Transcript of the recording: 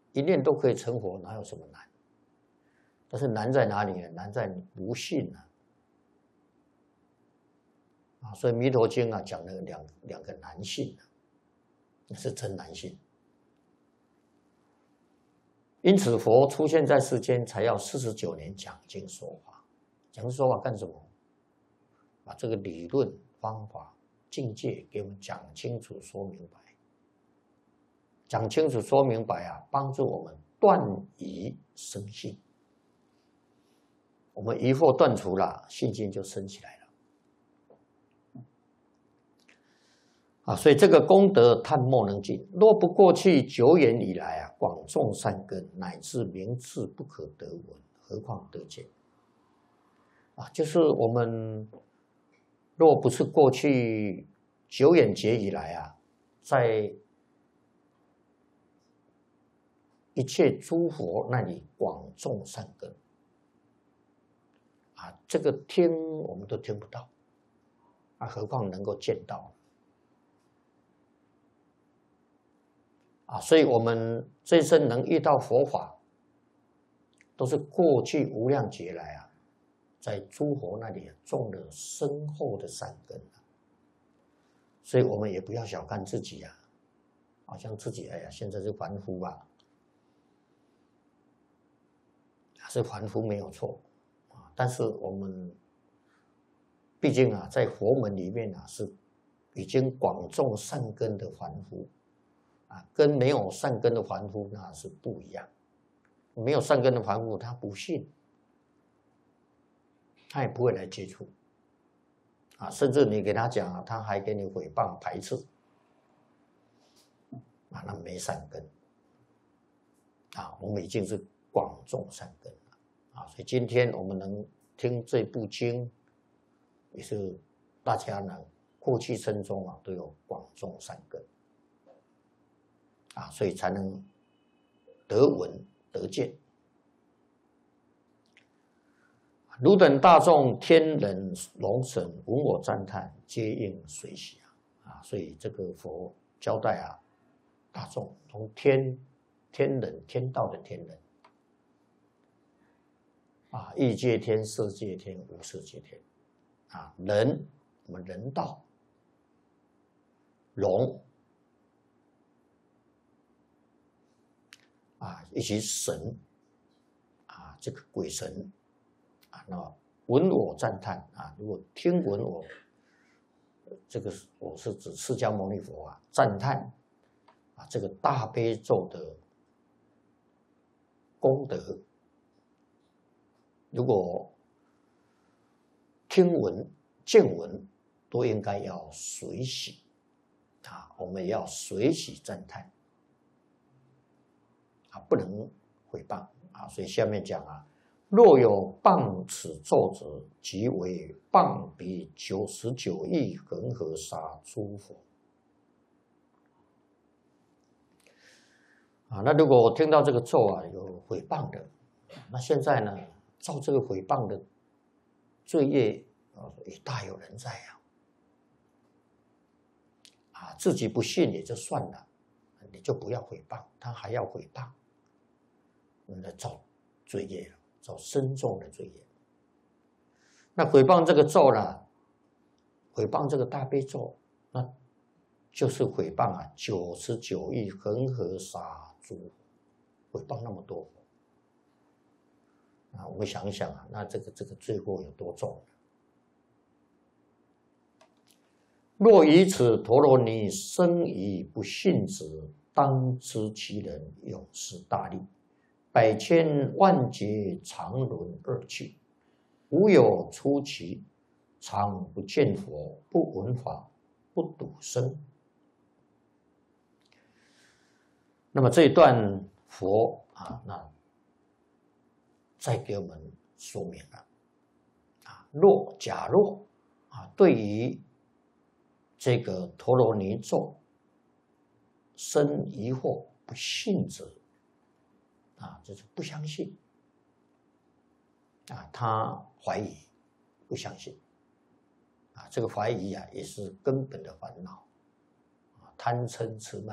一念都可以成佛，哪有什么难？但是难在哪里呢？难在你不信啊！所以《弥陀经》啊讲了两个难信那是真难信。因此，佛出现在世间才要49年讲经说法。讲经说法干什么？把这个理论、方法、境界给我们讲清楚、说明白。讲清楚、说明白啊，帮助我们断疑生信。我们疑惑断除了，信心就升起来了。啊，所以这个功德探莫能尽。若不过去久远以来啊，广种善根，乃至名字不可得闻，何况得见？啊，就是我们若不是过去久远劫以来啊，在一切诸佛那里广种善根啊，这个听我们都听不到啊，何况能够见到啊？所以我们这一生能遇到佛法，都是过去无量劫来啊，在诸佛那里种了深厚的善根所以我们也不要小看自己啊，好像自己哎呀，现在是凡夫啊。是凡夫没有错啊，但是我们毕竟啊，在佛门里面啊，是已经广种善根的凡夫啊，跟没有善根的凡夫那是不一样。没有善根的凡夫，他不信，他也不会来接触啊，甚至你给他讲啊，他还给你诽谤排斥啊，那没善根啊，我们已经是广种善根。所以今天我们能听这部经，也是大家呢过去生中啊都有广种善根啊，所以才能得闻得见。汝等大众，天人龙神闻我赞叹，皆应随喜啊！所以这个佛交代啊，大众从天人天道的天人。啊，欲界天、色界天、无色界天，啊，人我们人道，龙啊，以及神啊，这个鬼神啊，那闻我赞叹啊，如果听闻我，这个我是指释迦牟尼佛啊，赞叹啊，这个大悲咒的功德。如果听闻、见闻，都应该要随喜啊，我们也要随喜赞叹啊，不能毁谤啊。所以下面讲啊，若有谤此咒者，即为谤彼99亿恒河沙诸佛啊。那如果我听到这个咒啊，有毁谤的，那现在呢？造这个毁谤的罪业也大有人在啊！自己不信也就算了，你就不要毁谤，他还要毁谤，那造罪业了，造深重的罪业。那毁谤这个咒呢？毁谤这个大悲咒，那就是毁谤啊99亿恒河沙诸佛，毁谤那么多。啊，我们想一想啊，那这个罪过有多重？若以此陀罗尼生疑不信子，当知其人永失大利，百千万劫常轮二去，无有出期，常不见佛，不闻法，不睹生。那么这一段佛啊，那再给我们说明了啊，假若啊，对于这个陀罗尼咒生疑惑不信者啊，就是不相信啊，他怀疑不相信啊，这个怀疑啊也是根本的烦恼啊，贪嗔痴慢